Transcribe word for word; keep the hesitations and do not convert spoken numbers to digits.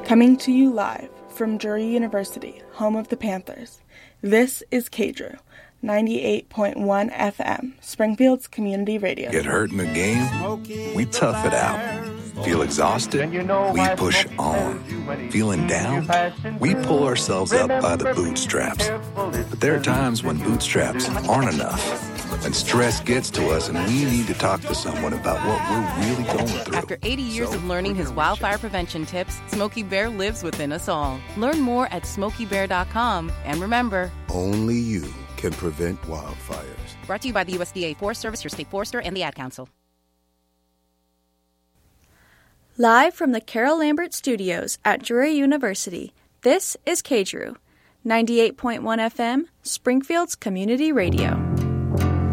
Coming to you live from Drury University, home of the Panthers, this is K-Drew, ninety-eight point one F M, Springfield's community radio. Get hurt in the game? We tough it out. Feel exhausted? We push on. Feeling down? We pull ourselves up by the bootstraps. But there are times when bootstraps aren't enough. When stress gets to us and we need to talk to someone about what we're really going through. After eighty years so, of learning his wildfire prevention tips, Smokey Bear lives within us all. Learn more at smokey bear dot com. And remember, only you can prevent wildfires. Brought to you by the U S D A Forest Service, your state forester, and the Ad Council. Live from the Carol Lambert Studios at Drury University, this is K-Drew, ninety-eight point one F M, Springfield's community radio.